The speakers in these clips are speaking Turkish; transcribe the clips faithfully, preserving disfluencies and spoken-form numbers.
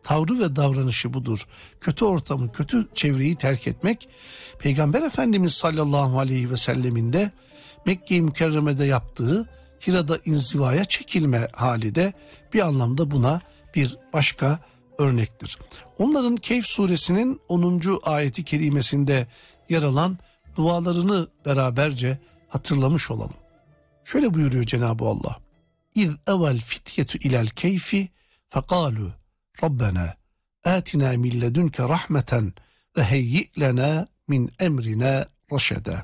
tavrı ve davranışı budur. Kötü ortamı, kötü çevreyi terk etmek, Peygamber Efendimiz sallallahu aleyhi ve sellemin de Mekke-i Mükerreme'de yaptığı Hira'da inzivaya çekilme hali de bir anlamda buna bir başka örnektir. Onların Kehf suresinin onuncu ayeti kerimesinde yer alan dualarını beraberce hatırlamış olalım. Şöyle buyuruyor Cenab-ı Allah. İz evel fityetu ilel keyfi fekalu Rabbena atina min ledunke rahmeten ve heyyi lena min emrina raşede.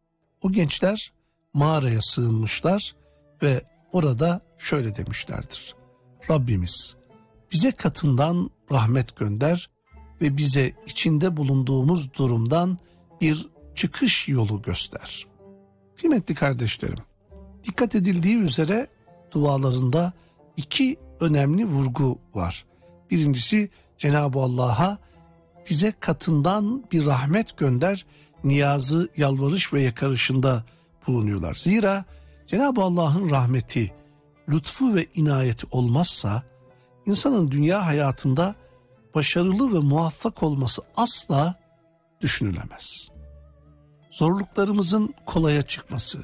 O gençler mağaraya sığınmışlar ve orada şöyle demişlerdir. Rabbimiz bize katından rahmet gönder ve bize içinde bulunduğumuz durumdan bir çıkış yolu göster. Kıymetli kardeşlerim, dikkat edildiği üzere dualarında iki önemli vurgu var. Birincisi Cenab-ı Allah'a bize katından bir rahmet gönder, niyazı, yalvarış ve yakarışında bulunuyorlar. Zira Cenab-ı Allah'ın rahmeti, lütfu ve inayeti olmazsa insanın dünya hayatında başarılı ve muvaffak olması asla düşünülemez. Zorluklarımızın kolaya çıkması,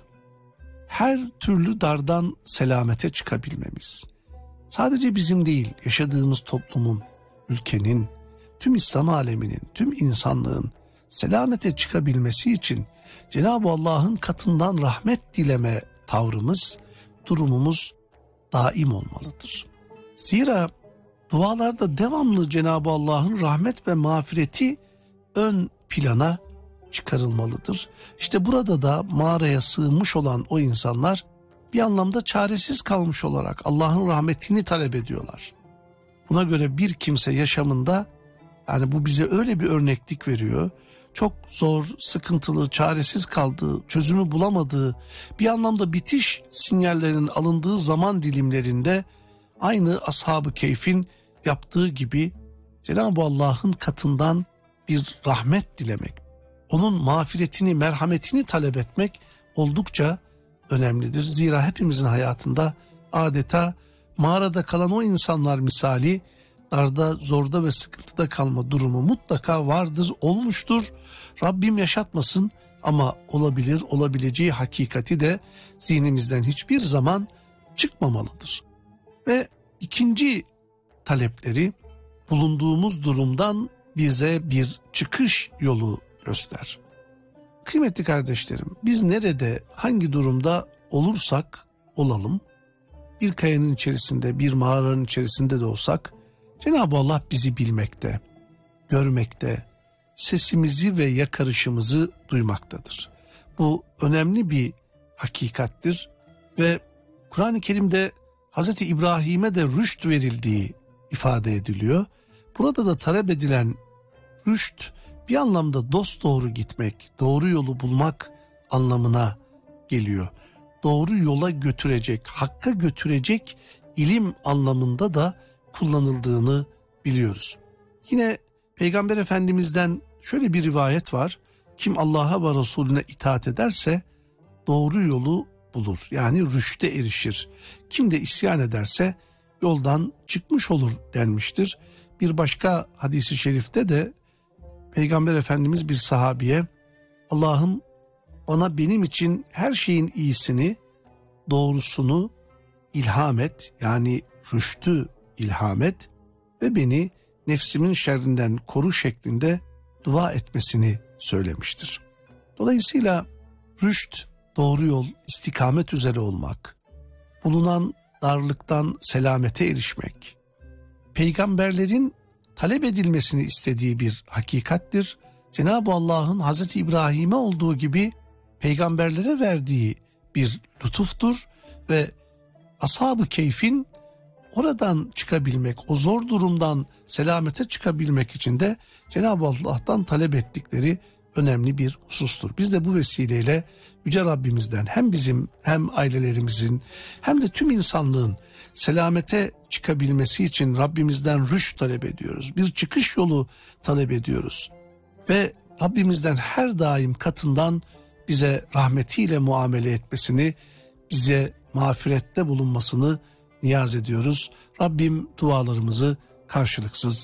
her türlü dardan selamete çıkabilmemiz, sadece bizim değil, yaşadığımız toplumun, ülkenin, tüm İslam aleminin, tüm insanlığın selamete çıkabilmesi için Cenab-ı Allah'ın katından rahmet dileme tavrımız, durumumuz daim olmalıdır. Zira dualarda devamlı Cenab-ı Allah'ın rahmet ve mağfireti ön plana çıkarılmalıdır. İşte burada da mağaraya sığınmış olan o insanlar bir anlamda çaresiz kalmış olarak Allah'ın rahmetini talep ediyorlar. Buna göre bir kimse yaşamında, yani bu bize öyle bir örneklik veriyor, çok zor, sıkıntılı, çaresiz kaldığı, çözümü bulamadığı, bir anlamda bitiş sinyallerinin alındığı zaman dilimlerinde aynı Ashab-ı Kehf'in yaptığı gibi Cenab-ı Allah'ın katından bir rahmet dilemek, onun mağfiretini, merhametini talep etmek oldukça önemlidir. Zira hepimizin hayatında adeta mağarada kalan o insanlar misali darda, zorda ve sıkıntıda kalma durumu mutlaka vardır, olmuştur. Rabbim yaşatmasın ama olabilir, olabileceği hakikati de zihnimizden hiçbir zaman çıkmamalıdır. Ve ikinci talepleri, bulunduğumuz durumdan bize bir çıkış yolu göster. Kıymetli kardeşlerim, biz nerede, hangi durumda olursak olalım, bir kayanın içerisinde, bir mağaranın içerisinde de olsak, Cenab-ı Allah bizi bilmekte, görmekte, sesimizi ve yakarışımızı duymaktadır. Bu önemli bir hakikattir ve Kur'an-ı Kerim'de Hazreti İbrahim'e de rüşt verildiği ifade ediliyor. Burada da talep edilen rüşt bir anlamda dosdoğru gitmek, doğru yolu bulmak anlamına geliyor. Doğru yola götürecek, hakka götürecek ilim anlamında da kullanıldığını biliyoruz. Yine Peygamber Efendimiz'den şöyle bir rivayet var. Kim Allah'a ve Resulüne itaat ederse doğru yolu bulur. Yani rüşte erişir. Kim de isyan ederse yoldan çıkmış olur denmiştir. Bir başka hadisi şerifte de Peygamber Efendimiz bir sahabiye, Allah'ım bana benim için her şeyin iyisini, doğrusunu ilham et, yani rüştü ilham et ve beni nefsimin şerrinden koru şeklinde dua etmesini söylemiştir. Dolayısıyla rüşt, doğru yol, istikamet üzere olmak, bulunan darlıktan selamete erişmek, peygamberlerin talep edilmesini istediği bir hakikattir. Cenab-ı Allah'ın Hazreti İbrahim'e olduğu gibi peygamberlere verdiği bir lütuftur ve Ashab-ı Kehf'in oradan çıkabilmek, o zor durumdan selamete çıkabilmek için de Cenab-ı Allah'tan talep ettikleri önemli bir husustur. Biz de bu vesileyle Yüce Rabbimizden hem bizim hem ailelerimizin hem de tüm insanlığın selamete çıkabilmesi için Rabbimizden rüşt talep ediyoruz. Bir çıkış yolu talep ediyoruz. Ve Rabbimizden her daim katından bize rahmetiyle muamele etmesini, bize mağfirette bulunmasını niyaz ediyoruz. Rabbim dualarımızı karşılıksız